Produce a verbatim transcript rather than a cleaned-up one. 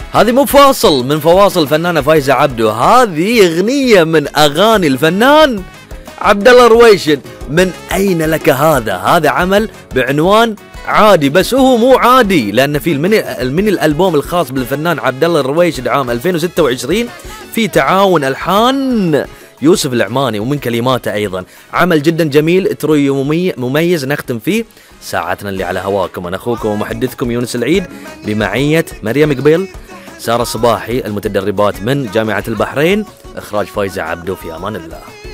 هذه مو فاصل من فواصل الفنانة فايزة عبده، هذه أغنية من أغاني الفنان عبد الله الرويشد. من أين لك هذا؟ هذا عمل بعنوان عادي، بس هو مو عادي لأن في الميني, الميني الألبوم الخاص بالفنان عبد الله الرويشد عام ألفين وستة وعشرين في تعاون ألحان يوسف العماني ومن كلماته أيضا. عمل جدا جميل تروي مميز نختم فيه ساعتنا اللي على هواكم. أنا أخوكم ومحدثكم يونس العيد بمعية مريم قبيل، سارة صباحي المتدربات من جامعة البحرين، إخراج فايزة عبده. في أمان الله.